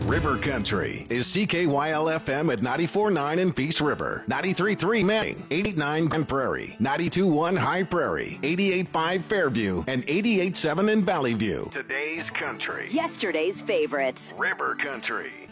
River Country is CKYL-FM at 94.9 in Peace River, 93.3 Manning, 89.9 Grand Prairie, 92.1 High Prairie, 88.5 Fairview, and 88.7 in Valley View. Today's country. Yesterday's favorites. River Country.